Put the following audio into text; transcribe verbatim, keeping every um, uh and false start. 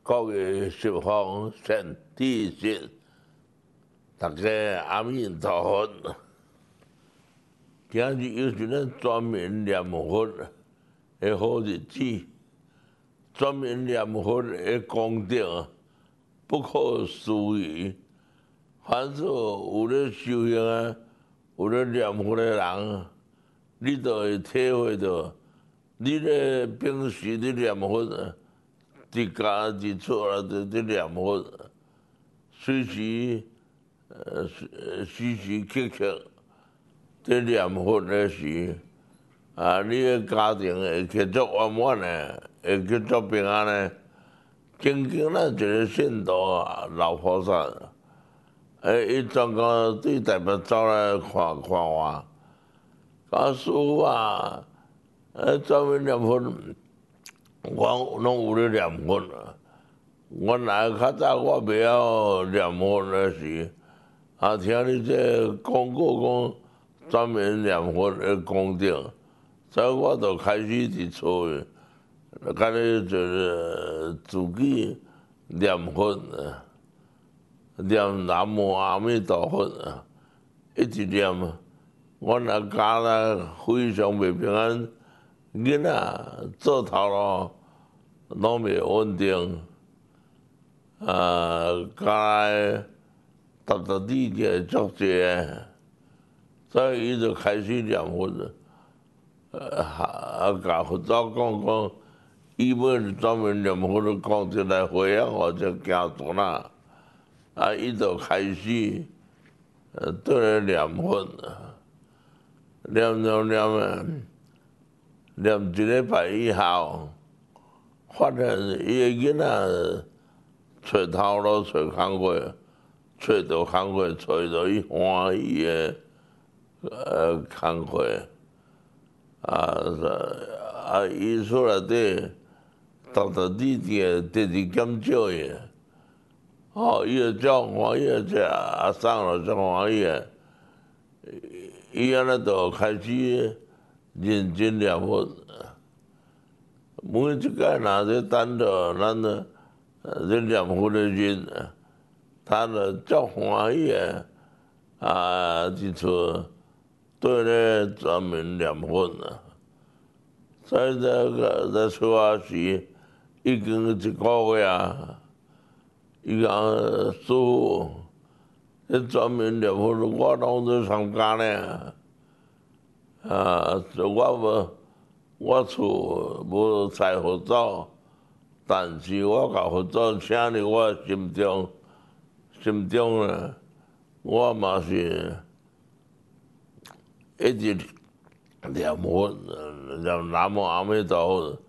各个十方善知识，大家阿弥陀佛。今日又是咱专门念佛的好日子，专门念佛的功德不可思议。凡是有咧修行啊，有咧念佛的人，你就会体会到，你咧平时咧念佛啊。伫家伫厝啊，伫伫念佛，随时呃时时刻刻伫念佛的时，啊，你的家庭会继续圆满的，会继续平安的。曾经咱一个信徒啊，老菩萨，诶，伊专工对台北走来看看我，讲师傅啊，诶，专门念佛。我拢有咧念佛啊！原来较早我袂晓念佛的时，啊，听你这讲过讲专门念佛的功德，所以我就开始伫厝诶，干咧就是自己念佛啊，念南无阿弥陀佛啊，一直念啊。我若家咧非常袂平安，囡仔做头路。拢袂稳定，啊，家搭搭地个足济，所以伊就开始念佛了。啊，甲佛祖讲讲，伊要专门念佛的功德来回养我这家族啦。啊，伊就开始呃对咧念佛，念念念啊，念一礼拜以后。发现伊个囡仔找头路、找工课，找到工课，找到伊欢喜个呃工课，啊啊，伊厝内底逐逐日伫直直减少个，哦，伊个足欢喜个，这阿送就足欢喜个，伊安尼就开始认真念佛。每一届若咧等到咱咧咧念佛的人，他就足欢喜个，啊，伫厝对咧专门念佛啊。所以这个在出发时已经一个月啊，伊讲师父，迄专门念佛，我拢在参加呢，啊，我无。我厝无财佛祖，但是我甲佛祖请入我心中，心中呢，我嘛是一直念佛，念南无阿弥陀佛。